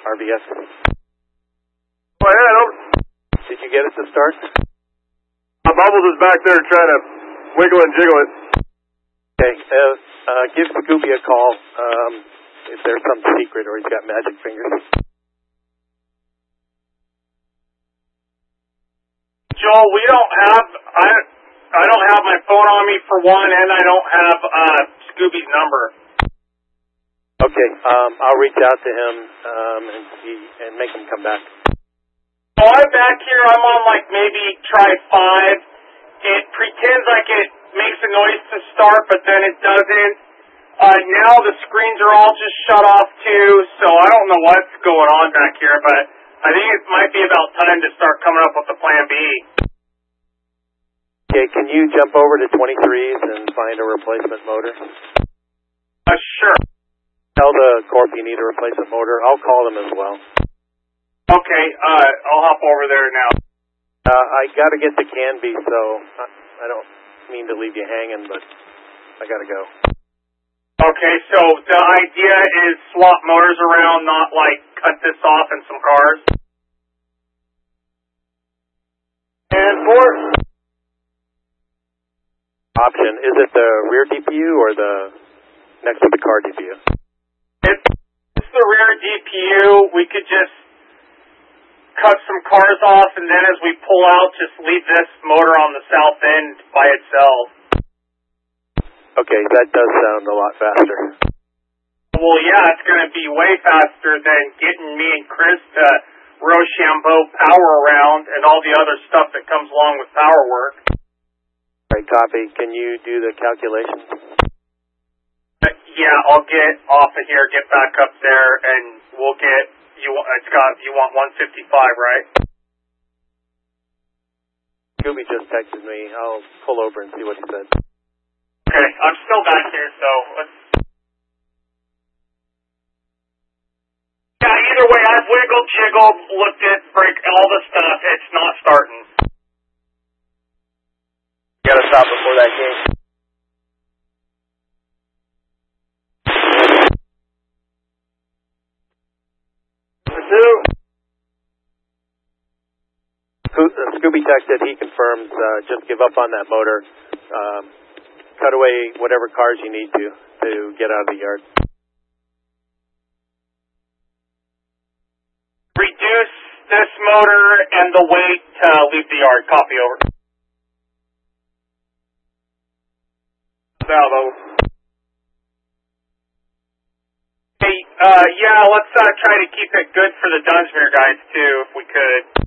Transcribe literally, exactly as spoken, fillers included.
R B S. Go ahead, over. Did you get it to start? Uh, Bubbles is back there trying to wiggle and jiggle it. Okay, uh, uh, give Scooby a call um, if there's some secret or he's got magic fingers. Joel, we don't have, I, I don't have my phone on me for one, and I don't have uh, Scooby's number. Okay, um, I'll reach out to him um, and see and make him come back. So I'm back here, I'm on like maybe try five. It pretends like it makes a noise to start, but then it doesn't. Uh, now the screens are all just shut off too, so I don't know what's going on back here, but I think it might be about time to start coming up with a plan B. Okay, can you jump over to twenty-threes and find a replacement motor? Uh, sure. Tell the Corp you need a replacement motor. I'll call them as well. Okay, uh, I'll hop over there now. Uh, I gotta get to Canby, so I, I don't mean to leave you hanging, but I gotta go. Okay, so the idea is swap motors around, not like cut this off in some cars. And four. Option, is it the rear D P U or the next to the car D P U? It's, it's the rear D P U. We could just cut some cars off, and then as we pull out, just leave this motor on the south end by itself. Okay, that does sound a lot faster. Well, yeah, it's going to be way faster than getting me and Chris to Rochambeau power around and all the other stuff that comes along with power work. All right, copy. Can you do the calculations? Uh, yeah, I'll get off of here, get back up there, and we'll get, you. It's got, you want one fifty-five, right? Scooby just texted me. I'll pull over and see what he said. Okay, I'm still back here, so let's... Yeah, either way, I've wiggled, jiggled, looked at, break, all the stuff. It's not starting. You gotta stop before that game. Two. Scooby texted, he confirms, uh, just give up on that motor. Um, cut away whatever cars you need to, to get out of the yard. Reduce this motor and the weight to leave the yard. Copy over. Salvo. Hey, uh, yeah, let's uh, try to keep it good for the Dunsmuir guys, too, if we could.